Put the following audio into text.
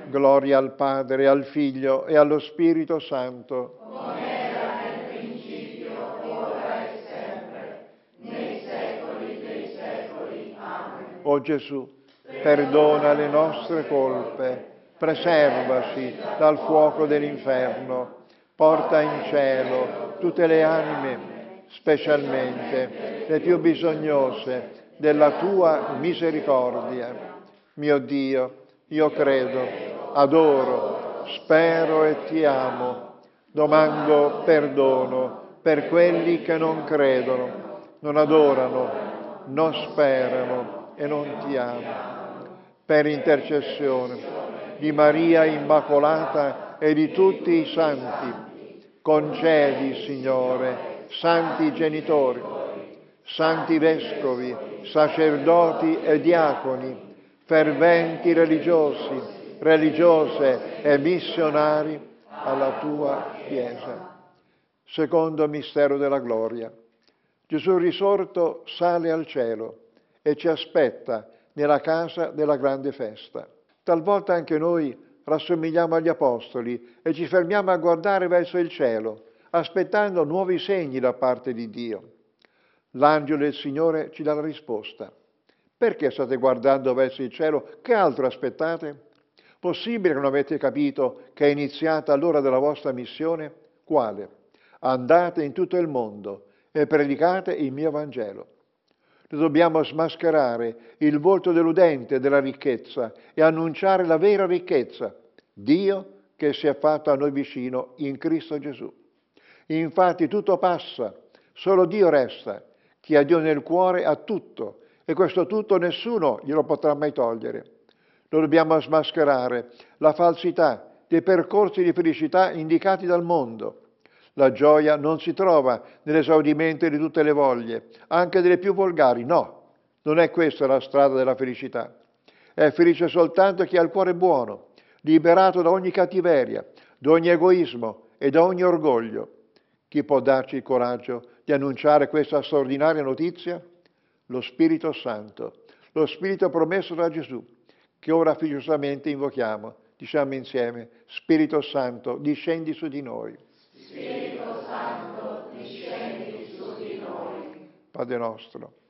Gloria al Padre, al Figlio e allo Spirito Santo. Come era nel principio, ora e sempre, nei secoli dei secoli. Amen. O Gesù, perdona le nostre colpe, preservaci dal fuoco dell'inferno, porta in cielo tutte le anime, specialmente le più bisognose della tua misericordia. Mio Dio, io credo, adoro, spero e ti amo. Domando perdono per quelli che non credono, non adorano, non sperano e non ti amano. Per intercessione di Maria Immacolata e di tutti i santi, concedi, Signore, santi genitori, santi vescovi, sacerdoti e diaconi, ferventi religiosi, religiose e missionari alla tua Chiesa. Secondo mistero della gloria. Gesù risorto sale al cielo e ci aspetta nella casa della grande festa. Talvolta anche noi rassomigliamo agli apostoli e ci fermiamo a guardare verso il cielo, aspettando nuovi segni da parte di Dio. L'angelo del Signore ci dà la risposta. Perché state guardando verso il cielo? Che altro aspettate? Possibile che non avete capito che è iniziata l'ora della vostra missione? Quale? Andate in tutto il mondo e predicate il mio Vangelo. Noi dobbiamo smascherare il volto deludente della ricchezza e annunciare la vera ricchezza, Dio che si è fatto a noi vicino in Cristo Gesù. Infatti tutto passa, solo Dio resta. Chi ha Dio nel cuore ha tutto e questo tutto nessuno glielo potrà mai togliere. Noi dobbiamo smascherare la falsità dei percorsi di felicità indicati dal mondo. La gioia non si trova nell'esaudimento di tutte le voglie, anche delle più volgari. No, non è questa la strada della felicità. È felice soltanto chi ha il cuore buono, liberato da ogni cattiveria, da ogni egoismo e da ogni orgoglio. Chi può darci il coraggio di annunciare questa straordinaria notizia? Lo Spirito Santo, lo Spirito promesso da Gesù, che ora figliosamente invochiamo. Diciamo insieme: Spirito Santo, discendi su di noi. Spirito Santo, discendi su di noi. Padre nostro,